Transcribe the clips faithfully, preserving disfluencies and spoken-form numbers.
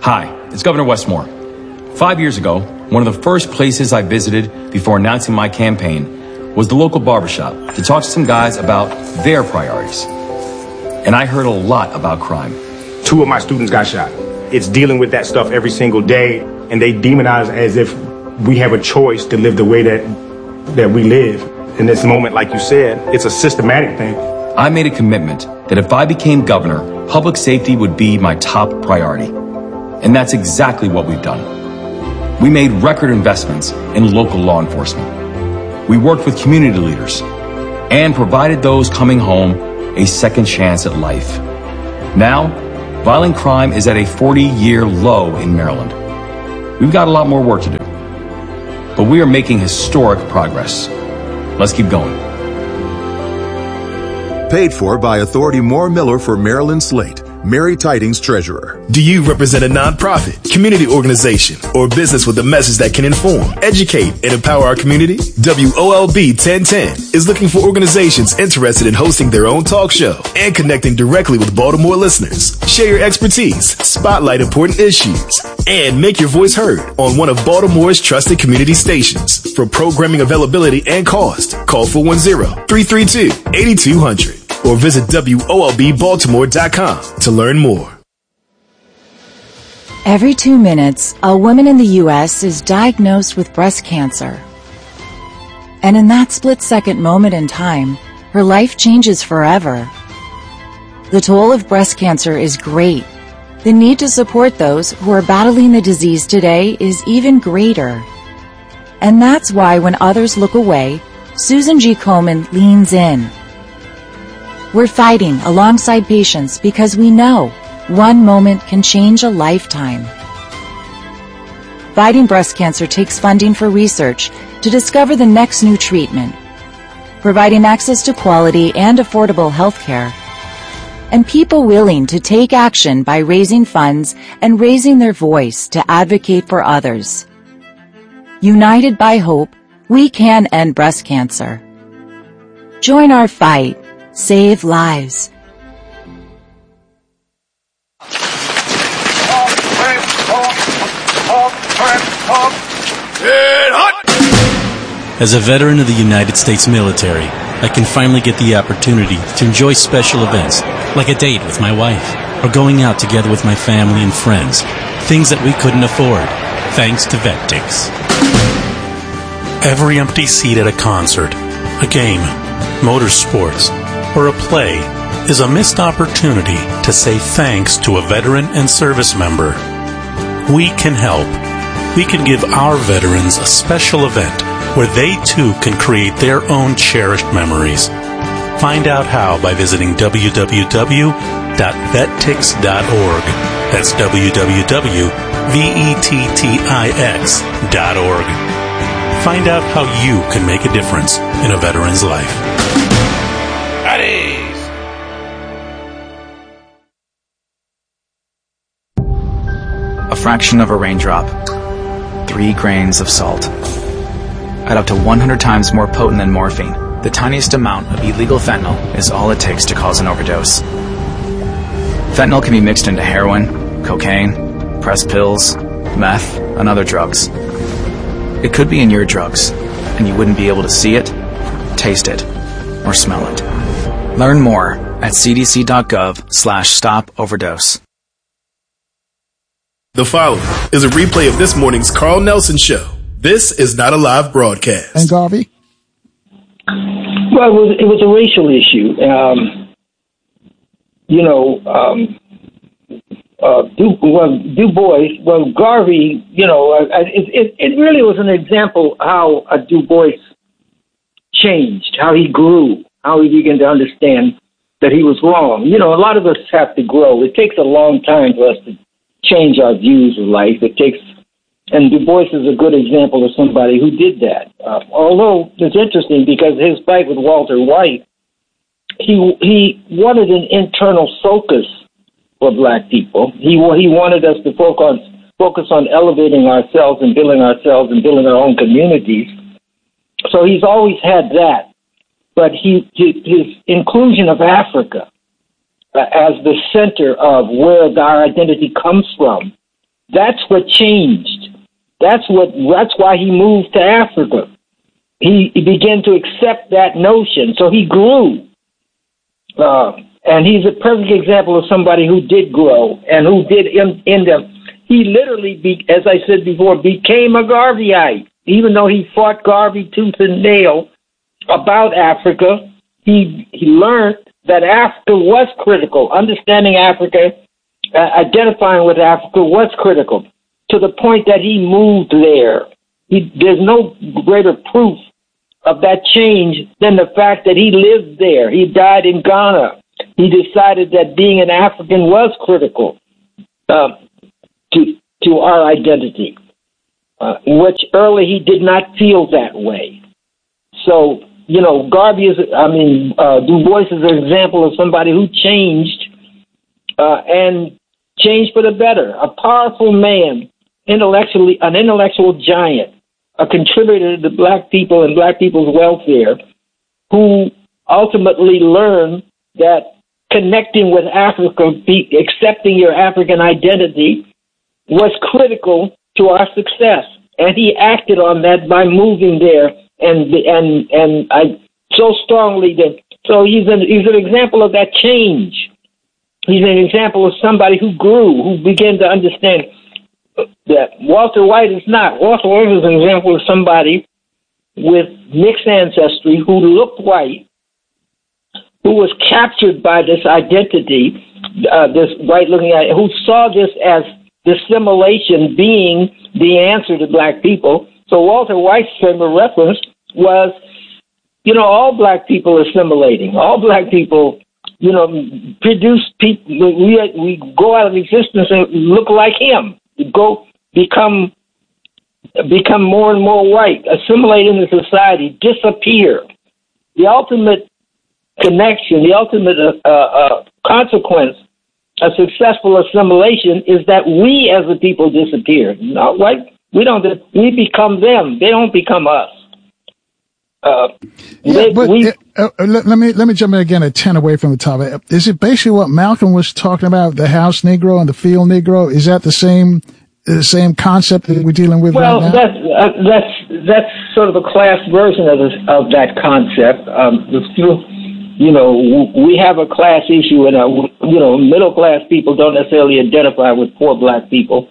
Hi, it's Governor Westmore. Five years ago, one of the first places I visited before announcing my campaign was the local barbershop to talk to some guys about their priorities. And I heard a lot about crime. Two of my students got shot. It's dealing with that stuff every single day, and they demonize as if we have a choice to live the way that that we live. In this moment, like you said, it's a systematic thing. I made a commitment that if I became governor, public safety would be my top priority. And that's exactly what we've done. We made record investments in local law enforcement. We worked with community leaders and provided those coming home a second chance at life. Now, violent crime is at a forty-year low in Maryland. We've got a lot more work to do, but we are making historic progress. Let's keep going. Paid for by Authority Moore Miller for Maryland Slate. Mary Tidings, Treasurer. Do you represent a nonprofit, community organization, or business with a message that can inform, educate, and empower our community? W O L B ten ten is looking for organizations interested in hosting their own talk show and connecting directly with Baltimore listeners. Share your expertise, spotlight important issues, and make your voice heard on one of Baltimore's trusted community stations. For programming availability and cost, call four one zero, three three two, eight two zero zero or visit W O L B Baltimore dot com to learn more. Every two minutes, a woman in the U S is diagnosed with breast cancer. And in that split-second moment in time, her life changes forever. The toll of breast cancer is great. The need to support those who are battling the disease today is even greater. And that's why when others look away, Susan G. Komen leans in. We're fighting alongside patients because we know one moment can change a lifetime. Fighting breast cancer takes funding for research to discover the next new treatment, providing access to quality and affordable health care, and people willing to take action by raising funds and raising their voice to advocate for others. United by hope, we can end breast cancer. Join our fight. Save lives. As a veteran of the United States military, I can finally get the opportunity to enjoy special events, like a date with my wife, or going out together with my family and friends, things that we couldn't afford, thanks to VetTix. Every empty seat at a concert, a game, motorsports, or a play is a missed opportunity to say thanks to a veteran and service member. We can help. We can give our veterans a special event where they too can create their own cherished memories. Find out how by visiting w w w dot vettix dot org. That's w w w dot vettix dot org. Find out how you can make a difference in a veteran's life. A fraction of a raindrop, three grains of salt. At up to one hundred times more potent than morphine, the tiniest amount of illegal fentanyl is all it takes to cause an overdose. Fentanyl can be mixed into heroin, cocaine, pressed pills, meth, and other drugs. It could be in your drugs, and you wouldn't be able to see it, taste it, or smell it. Learn more at c d c dot gov slash stop overdose. The following is a replay of this morning's Carl Nelson Show. This is not a live broadcast. And Garvey? Well, it was, it was a racial issue. Um, you know, um, uh, Du, well, Du Bois, well, Garvey, you know, uh, it, it, it really was an example how uh, Du Bois changed, how he grew, how he began to understand that he was wrong. You know, a lot of us have to grow. It takes a long time for us to change our views of life. It takes, and Du Bois is a good example of somebody who did that. Uh, although it's interesting because his fight with Walter White, he he wanted an internal focus for black people. He he wanted us to focus on focus on elevating ourselves and building ourselves and building our own communities. So he's always had that, but he his inclusion of Africa Uh, as the center of where our identity comes from That's what changed. That's what. That's why he moved to Africa. He, he began to accept that notion, so he grew. Uh, and he's a perfect example of somebody who did grow and who did end up. He literally, be, as I said before, became a Garveyite. Even though he fought Garvey tooth and nail about Africa, he he learned that Africa was critical. Understanding Africa, uh, identifying with Africa was critical, to the point that he moved there. He, there's no greater proof of that change than the fact that he lived there. He died in Ghana. He decided that being an African was critical uh, to to our identity, uh, which early he did not feel that way. So, you know, Garvey is, I mean, uh, Du Bois is an example of somebody who changed uh, and changed for the better. A powerful man, intellectually, an intellectual giant, a contributor to black people and black people's welfare, who ultimately learned that connecting with Africa, be, accepting your African identity, was critical to our success. And he acted on that by moving there, and and and I so strongly that. So he's an he's an example of that change. He's an example of somebody who grew, who began to understand that Walter White is not. Walter White is an example of somebody with mixed ancestry who looked white, who was captured by this identity, uh, this white-looking, who saw this as dissimulation being the answer to black people. So Walter White's frame of reference was, you know, all black people assimilating, all black people, you know, produce people. We we go out of existence and look like him. Go become become more and more white, assimilate into society, disappear. The ultimate connection, the ultimate uh, uh, consequence of successful assimilation is that we as a people disappear. Not white. We don't. We become them. They don't become us. Uh, yeah, they, but we, uh, uh, let, let me let me jump in again at ten away from the topic. Is it basically what Malcolm was talking about, the house Negro and the field Negro? Is that the same the same concept that we're dealing with well, right now? that's uh, that's that's sort of a class version of this, of that concept. Um, the few, you know, we have a class issue, and uh, you know, middle class people don't necessarily identify with poor black people.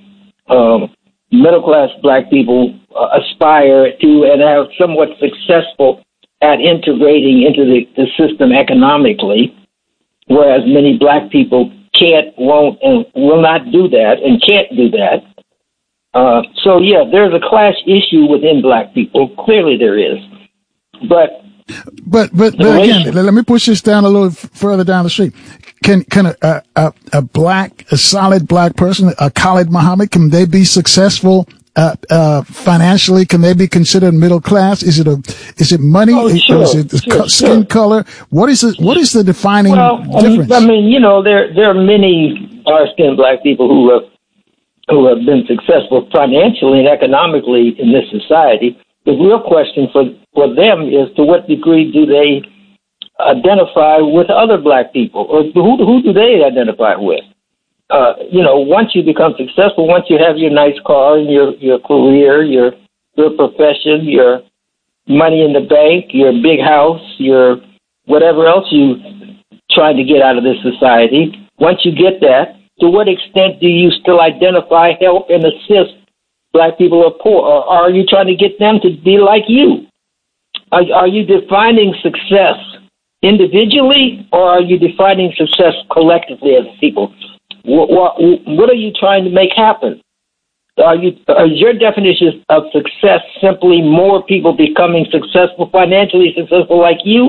Um, middle class black people uh, aspire to and are somewhat successful at integrating into the, the system economically, whereas many black people can't, won't, and will not do that, and can't do that. Uh, so, yeah, there's a class issue within black people. Clearly there is. But But but, but again, let me push this down a little f- further down the street. Can can a, a a black, a solid black person, a Khalid Muhammad, can they be successful uh, uh, financially? Can they be considered middle class? Is it a is it money? Oh, sure, is it sure, co- skin sure. color? What is it? What is the defining well, difference? I mean, you know, there there are many dark-skinned black people who have who have been successful financially and economically in this society. The real question for, for them is, to what degree do they identify with other black people? Or who, who do they identify with? Uh, you know, once you become successful, once you have your nice car and your, your career, your, your profession, your money in the bank, your big house, your whatever else you trying to get out of this society, once you get that, to what extent do you still identify, help, and assist black people are poor, or are you trying to get them to be like you? Are, are you defining success individually, or are you defining success collectively as people? What, what, what are you trying to make happen? Are you, are your definition of success simply more people becoming successful, financially successful like you,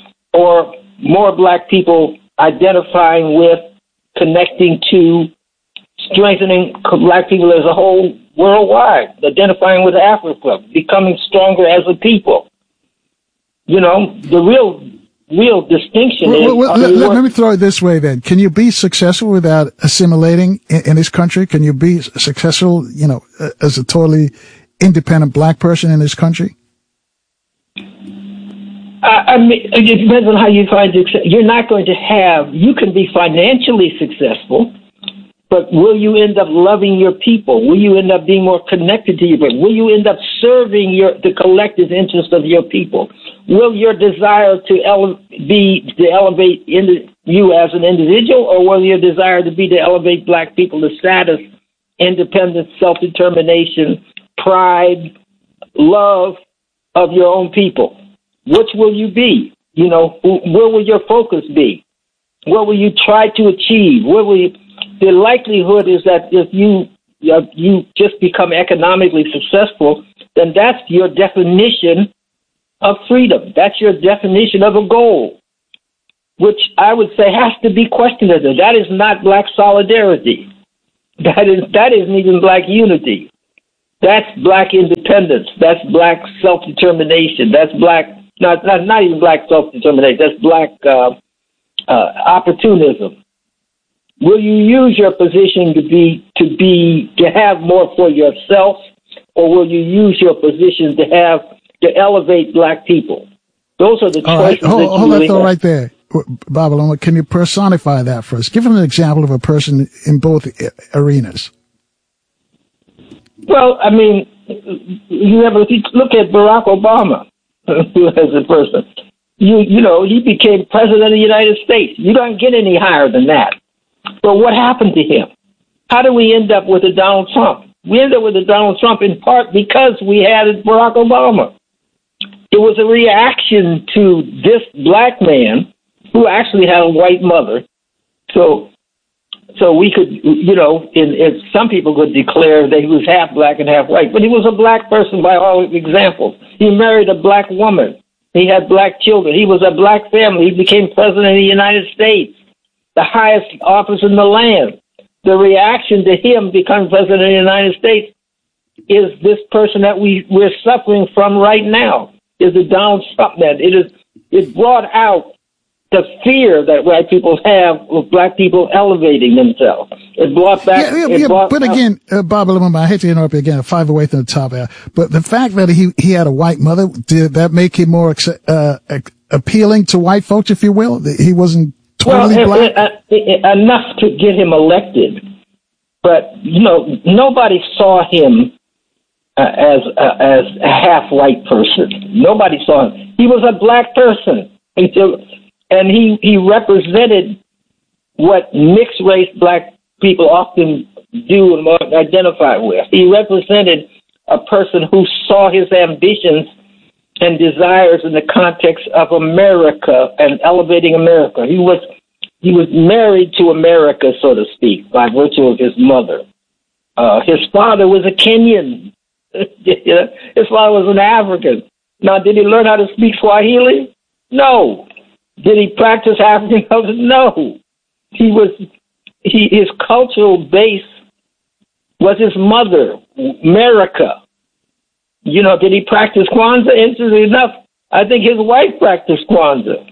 or more black people identifying with, connecting to, strengthening black people as a whole worldwide, identifying with Africa, becoming stronger as a people? You know, the real real distinction well, is... well, let, let, let me throw it this way then. Can you be successful without assimilating in, in this country? Can you be successful, you know, as a totally independent black person in this country? I, I mean, it depends on how you find success. You're not going to have... You can be financially successful, but will you end up loving your people? Will you end up being more connected to your people? Will you end up serving your the collective interest of your people? Will your desire to ele- be to elevate in you as an individual, or will your desire to be to elevate black people to status, independence, self-determination, pride, love of your own people? Which will you be? You know, where will your focus be? What will you try to achieve? What will you, the likelihood is that if you uh, you just become economically successful, then that's your definition of freedom. That's your definition of a goal, which I would say has to be questioned. That is not black solidarity. That is that isn't even black unity. That's black independence. That's black self-determination. That's black not not, not even black self-determination. That's black uh, uh, opportunism. Will you use your position to be to be to have more for yourself, or will you use your position to have to elevate black people? Those are the All choices. Right. Hold, that you hold really that thought have. right there, Babylon. Can you personify that for us? Give him an example of a person in both arenas. Well, I mean, you have if you look at Barack Obama as a person. You you know he became president of the United States. You don't get any higher than that. But what happened to him? How did we end up with a Donald Trump? We ended up with a Donald Trump in part because we had Barack Obama. It was a reaction to this black man who actually had a white mother. So, so we could, you know, in, in some people could declare that he was half black and half white, but he was a black person by all examples. He married a black woman. He had black children. He was a black family. He became president of the United States, the highest office in the land. The reaction to him becoming president of the United States is this person that we, we're suffering from right now, is the Donald Trump that it is, it brought out the fear that white people have of black people elevating themselves. It brought back. Yeah, yeah, it yeah brought but out, again, uh, Bob Lumumba, I hate to interrupt you again, five away from the top here. But the fact that he, he had a white mother, did that make him more uh, appealing to white folks, if you will? He wasn't totally well, black? It, it, it, enough to get him elected. But, you know, nobody saw him uh, as, uh, as a half-white person. Nobody saw him. He was a black person. And he, he represented what mixed-race black people often do and identify with. He represented a person who saw his ambitions and desires in the context of America and elevating America. He was he was married to America, so to speak, by virtue of his mother. Uh, his father was a Kenyan. His father was an African. Now, did he learn how to speak Swahili? No. Did he practice African culture? No. He was he his cultural base was his mother, America. You know, did he practice Kwanzaa? Interestingly enough, I think his wife practiced Kwanzaa.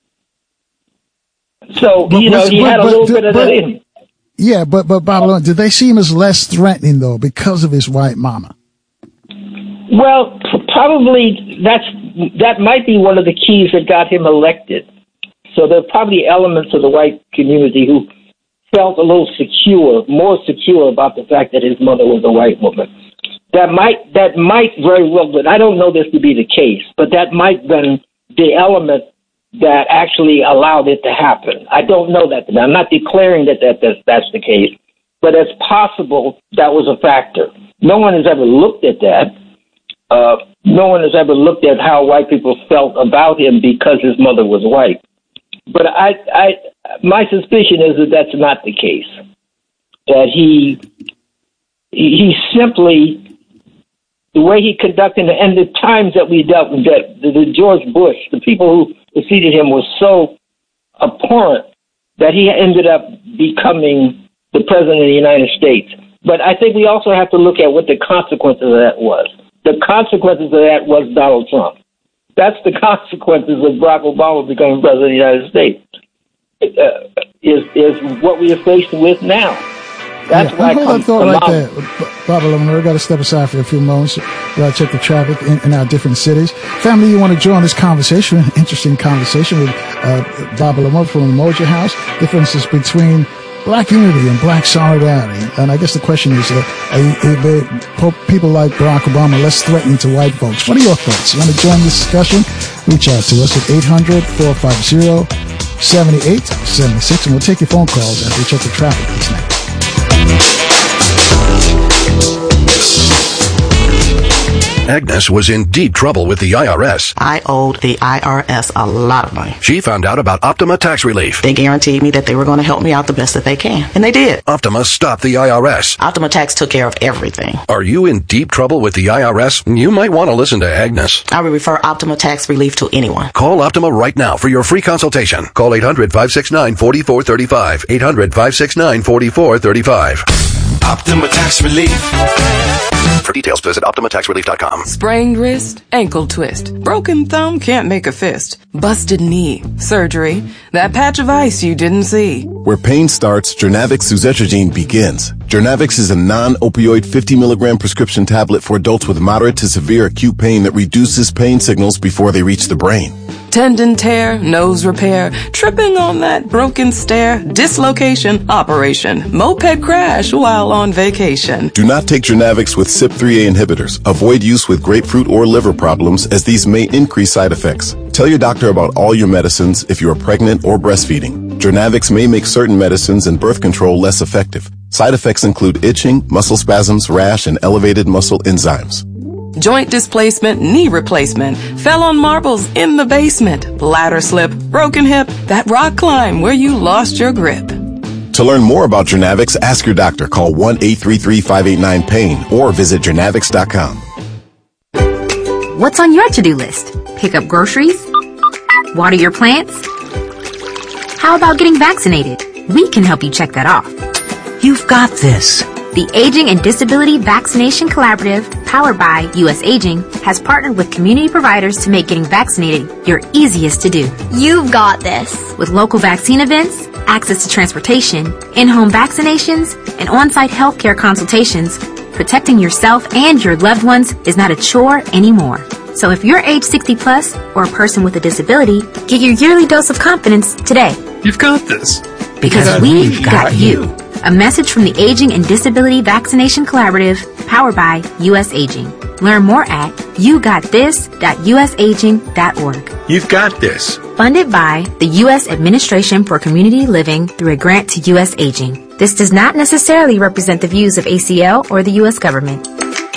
So, But you know, was- he but- had a but- little bit of but- that in him. Yeah, but, but Babylon, did they see him as less threatening, though, because of his white mama? Well, probably that's that might be one of the keys that got him elected. So there are probably elements of the white community who felt a little secure, more secure about the fact that his mother was a white woman. That might that might very well, but I don't know this to be the case, but that might have been the element that actually allowed it to happen. I don't know that. I'm not declaring that, that that's, that's the case, but it's possible that was a factor. No one has ever looked at that. Uh, no one has ever looked at how white people felt about him because his mother was white. But I, I, my suspicion is that that's not the case. That he, he simply, the way he conducted, and the times that we dealt with, that the, the George Bush, the people who preceded him was so abhorrent that he ended up becoming the president of the United States. But I think we also have to look at what the consequences of that was. The consequences of that was Donald Trump. That's the consequences of Barack Obama becoming president of the United States. Uh, is is what we are faced with now. That's yeah, why hold I that thought right out. there, Babylon. We've got to step aside for a few moments. We got to check the traffic in, in our different cities. Family, you want to join this conversation, interesting conversation with uh, Babylon from the Moja House. Differences between black unity and black solidarity. And I guess the question is, uh, are, are people like Barack Obama less threatening to white folks? What are your thoughts? You want to join this discussion? Reach out to us at eight hundred, four five zero, seven eight seven six, and we'll take your phone calls as we check the traffic this next. Agnes was in deep trouble with the I R S. I owed the I R S a lot of money. She found out about Optima Tax Relief. They guaranteed me that they were going to help me out the best that they can, and they did. Optima stopped the I R S. Optima Tax took care of everything. Are you in deep trouble with the I R S? You might want to listen to Agnes. I would refer Optima Tax Relief to anyone. Call Optima right now for your free consultation. Call eight hundred, five six nine, four four three five. eight hundred, five six nine, four four three five. Optima Tax Relief. For details, visit Optima Tax Relief dot com. Sprained wrist, ankle twist, broken thumb can't make a fist, busted knee, surgery, that patch of ice you didn't see. Where pain starts, Jernavix suzetrigine begins. Jernavix is a non-opioid fifty milligram prescription tablet for adults with moderate to severe acute pain that reduces pain signals before they reach the brain. Tendon tear, nose repair, tripping on that broken stair, dislocation, operation, moped crash while on vacation. Do not take Jernavix with C Y P three A inhibitors. Avoid use with grapefruit or liver problems, as these may increase side effects. Tell your doctor about all your medicines if you are pregnant or breastfeeding. Jernavix may make certain medicines and birth control less effective. Side effects include itching, muscle spasms, rash, and elevated muscle enzymes. Joint displacement, knee replacement, fell on marbles in the basement, ladder slip, broken hip, that rock climb where you lost your grip. To learn more about Jernavix, ask your doctor. Call one eight three three, five eight nine, pain or visit Jernavix dot com. What's on your to-do list? Pick up groceries? Water your plants? How about getting vaccinated? We can help you check that off. You've got this. The Aging and Disability Vaccination Collaborative, powered by U S Aging, has partnered with community providers to make getting vaccinated your easiest to do. You've got this. With local vaccine events, access to transportation, in-home vaccinations, and on-site healthcare consultations, protecting yourself and your loved ones is not a chore anymore. So if you're age sixty plus or a person with a disability, get your yearly dose of confidence today. You've got this. Because, because we've, we've got, got you. you. A message from the Aging and Disability Vaccination Collaborative, powered by U S Aging. Learn more at you got this dot u s aging dot org. You've got this. Funded by the U S Administration for Community Living through a grant to U S Aging. This does not necessarily represent the views of A C L or the U S government.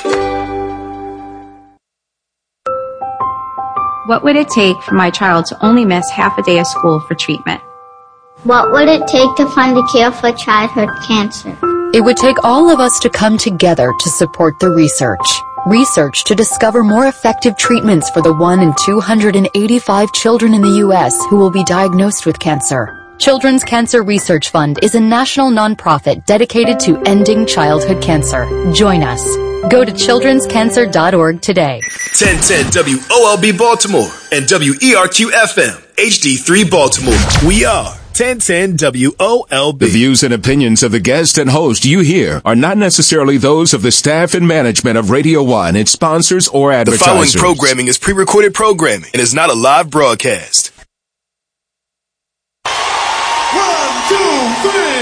What would it take for my child to only miss half a day of school for treatment? What would it take to find a cure for childhood cancer? It would take all of us to come together to support the research. Research to discover more effective treatments for the one in two hundred eighty-five children in the U S who will be diagnosed with cancer. Children's Cancer Research Fund is a national nonprofit dedicated to ending childhood cancer. Join us. Go to children's cancer dot org today. ten ten W O L B Baltimore and W E R Q F M H D three Baltimore. We are ten ten W O L B. The views and opinions of the guest and host you hear are not necessarily those of the staff and management of Radio One, its sponsors, or advertisers. The following programming is pre-recorded programming and is not a live broadcast. One, two, three.